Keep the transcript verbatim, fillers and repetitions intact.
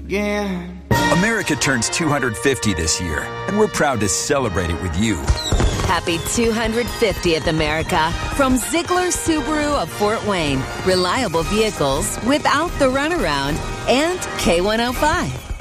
again. America turns two hundred fifty this year, and we're proud to celebrate it with you. Happy two hundred fiftieth, America, from Ziegler Subaru of Fort Wayne. Reliable vehicles without the runaround, and K one oh five.